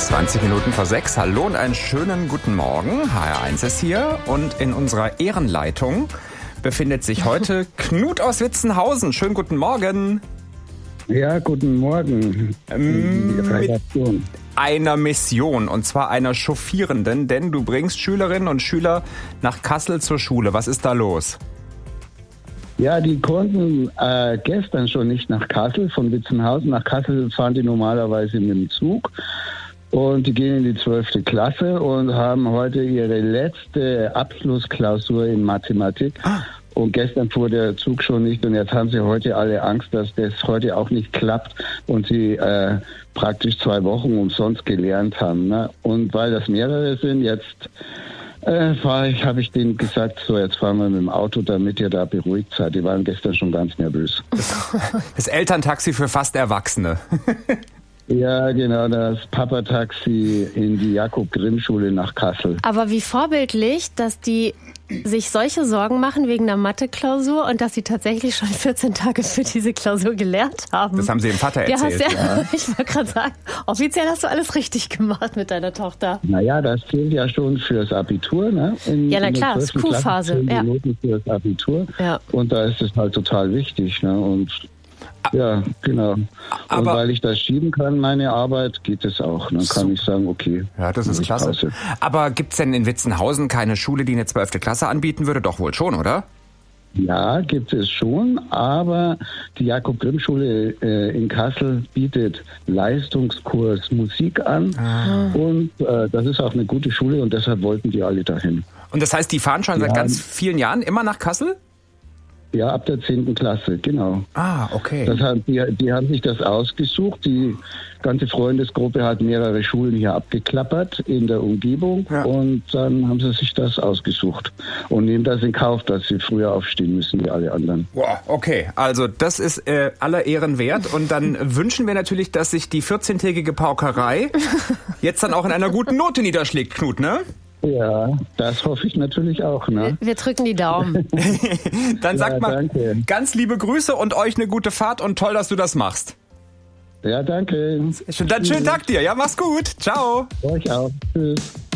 20 Minuten vor 6. Hallo und einen schönen guten Morgen. HR1 ist hier und in unserer Ehrenleitung befindet sich heute Knut aus Witzenhausen. Schönen guten Morgen. Ja, guten Morgen. Mit einer Mission, und zwar einer chauffierenden, denn du bringst Schülerinnen und Schüler nach Kassel zur Schule. Was ist da los? Ja, die konnten gestern schon nicht nach Kassel, von Witzenhausen nach Kassel fahren die normalerweise mit dem Zug. Und die gehen in die 12. Klasse und haben heute ihre letzte Abschlussklausur in Mathematik. Und gestern fuhr der Zug schon nicht und jetzt haben sie heute alle Angst, dass das heute auch nicht klappt und sie praktisch 2 Wochen umsonst gelernt haben. Ne? Und weil das mehrere sind, jetzt habe ich denen gesagt, so jetzt fahren wir mit dem Auto, damit ihr da beruhigt seid. Die waren gestern schon ganz nervös. Das Elterntaxi für fast Erwachsene. Ja, genau, das Papa-Taxi in die Jakob-Grimm-Schule nach Kassel. Aber wie vorbildlich, dass die sich solche Sorgen machen wegen der Mathe-Klausur und dass sie tatsächlich schon 14 Tage für diese Klausur gelernt haben. Das haben sie dem Vater erzählt. Ja. Ich wollte gerade sagen, offiziell hast du alles richtig gemacht mit deiner Tochter. Naja, das zählt ja schon fürs Abitur, ne? Ja, na klar, das ist Q-Phase. Ja. Minuten fürs Abitur. Ja. Und da ist es halt total wichtig, ne? Und ja, genau. Und weil ich das schieben kann, meine Arbeit, geht es auch. Dann kann ich sagen, okay. Ja, das ist klasse. Pause. Aber gibt's denn in Witzenhausen keine Schule, die eine 12. Klasse anbieten würde? Doch wohl schon, oder? Ja, gibt es schon, aber die Jakob-Grimm-Schule in Kassel bietet Leistungskurs Musik an und das ist auch eine gute Schule und deshalb wollten die alle dahin. Und das heißt, die fahren schon seit ganz vielen Jahren immer nach Kassel? Ja, ab der 10. Klasse, genau. Ah, okay. Die haben sich das ausgesucht. Die ganze Freundesgruppe hat mehrere Schulen hier abgeklappert in der Umgebung und dann haben sie sich das ausgesucht und nehmen das in Kauf, dass sie früher aufstehen müssen wie alle anderen. Wow, okay. Also das ist aller Ehren wert und dann wünschen wir natürlich, dass sich die 14-tägige Paukerei jetzt dann auch in einer guten Note niederschlägt, Knut, ne? Ja, das hoffe ich natürlich auch. Ne? Wir drücken die Daumen. Dann sagt mal danke. Ganz liebe Grüße und euch eine gute Fahrt und toll, dass du das machst. Ja, danke. Dann schönen Tag dir. Ja, mach's gut. Ciao. Euch auch. Tschüss.